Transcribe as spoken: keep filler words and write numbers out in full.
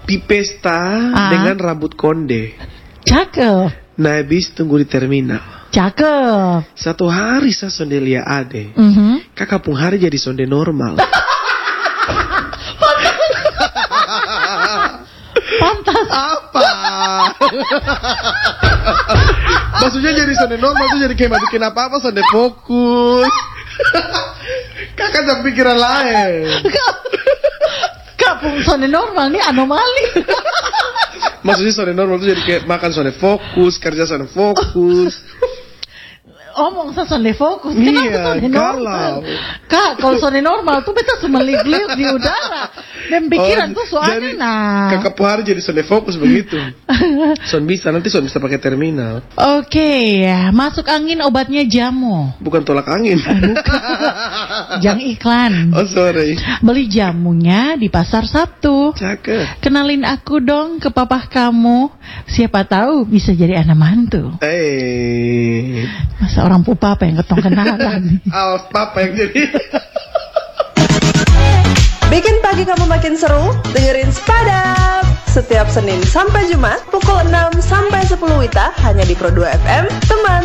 Pipesta Ah. dengan rambut konde. Cakep. Nah, habis tunggu di terminal. Cakep. Satu hari saya sonde lia ade. Mhm. Kakak pun hari jadi sonde normal. Pantas. Apa? Maksudnya jadi sonde normal tuh jadi kayak nggak bikin apa-apa, sonde fokus. Kakak jangan pikiran lain. Kapung sonde normal nih anomali. Maksudnya sonde normal tuh jadi kayak makan sonde fokus, kerja sonde fokus. Omong sa sonde fokus. Iya, Kenapa sonde normal? kalau. Kak, kalau sonde normal tuh beta semeliuk-liuk di udara. Dan pikiran Oh, tuh soalnya jadi nah. kakak pohar jadi sonde fokus begitu. Son bisa, nanti son bisa pakai terminal. Oke, masuk angin obatnya jamu. Bukan tolak angin. Jangan iklan. Oh sorry. Beli jamunya di pasar Sabtu. Cakep. Kenalin aku dong ke papah kamu. Siapa tahu bisa jadi anak mantu. Eh, Masa orang pupa apa yang ketong kenalan. Al papa yang jadi. Bikin pagi kamu makin seru, dengerin Spadap setiap Senin sampai Jumat pukul enam sampai sepuluh W I T A hanya di Pro dua F M, teman